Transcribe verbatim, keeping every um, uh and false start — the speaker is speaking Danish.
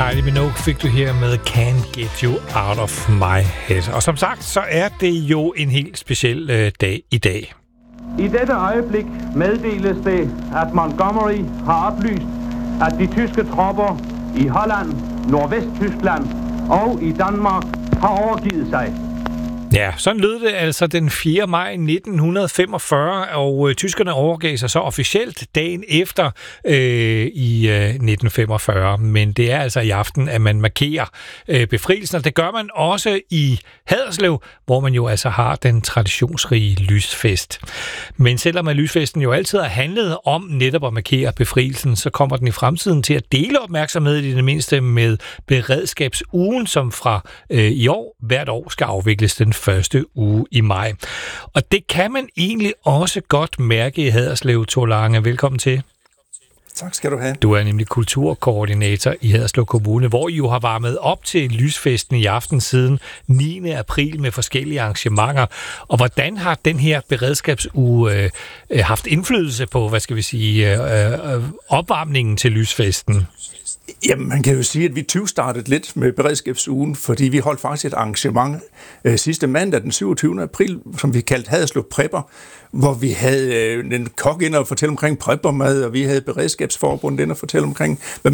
Kylie Minogue fik du her med Can't Get You Out of My Head. Og som sagt, så er det jo en helt speciel øh, dag i dag. I dette øjeblik meddeles det, at Montgomery har oplyst, at de tyske tropper i Holland, Nordvesttyskland og i Danmark har overgivet sig. Ja, sådan lød det altså den fjerde maj nitten femogfyrre, og øh, tyskerne overgav sig så officielt dagen efter øh, i øh, nitten femogfyrre. Men det er altså i aften, at man markerer øh, befrielsen, og det gør man også i Haderslev, hvor man jo altså har den traditionsrige lysfest. Men selvom at lysfesten jo altid har handlet om netop at markere befrielsen, så kommer den i fremtiden til at dele opmærksomhed i det mindste med beredskabsugen, som fra øh, i år hvert år skal afvikles den første uge i maj. Og det kan man egentlig også godt mærke i Haderslev, Thor Lange. Velkommen til. Tak skal du have. Du er nemlig kulturkoordinator i Haderslev Kommune, hvor I jo har varmet op til lysfesten i aften siden niende april med forskellige arrangementer. Og hvordan har den her beredskabsuge øh, haft indflydelse på, hvad skal vi sige, øh, øh, opvarmningen til lysfesten? Jamen, man kan jo sige, at vi tyve-startede lidt med beredskabsugen, fordi vi holdt faktisk et arrangement øh, sidste mandag den syvogtyvende april, som vi kaldte Haderslev Prepper, hvor vi havde øh, en kok ind og fortælle omkring preppermad, og vi havde beredskabsforbund ind og fortælle omkring, hvad